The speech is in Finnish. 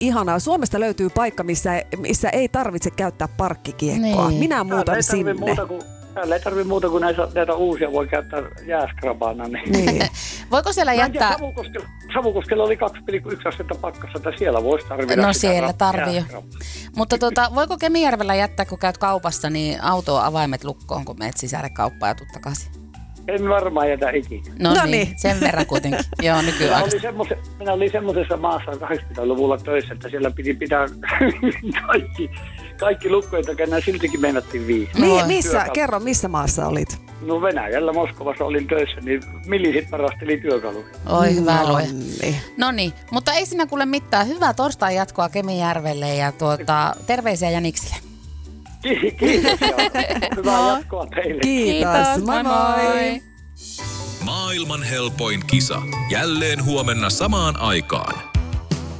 ihanaa. Suomesta löytyy paikka, missä ei tarvitse käyttää parkkikiekkoa. Niin. Minä muutan sinne. Täällä ei tarvitse muuta kuin näitä uusia voi käyttää jääskrabana. Niin. Voiko siellä jättää... Savukoskella oli 2,1 astetta pakkassa, että siellä voisi tarvita No sitä siellä tarvii jo. jääskrabaa. Mutta voiko Kemijärvellä jättää, kun käyt kaupassa, niin autoa avaimet lukkoon, kun menet sisälle kauppaan ja tuut takaisin? En varmaan jätä ikinä. No niin, sen verran kuitenkin. Joo, nykyaikaista. Minä olin semmoisessa maassa 80-luvulla töissä, että siellä piti pitää kaikki lukkojen takana, siltikin meinattiin Kerro, missä maassa olit? No Venäjällä, Moskovassa olin töissä, niin millisit varasteli työkaluja. Oi, hyvä luoja. No niin, mutta ei siinä kuule mitään. Hyvää torstain jatkoa Kemijärvelle ja terveisiä Janiksille. Kiitos ja hyvää jatkoa teille. Kiitos, moi moi! Maailman helpoin kisa. Jälleen huomenna samaan aikaan.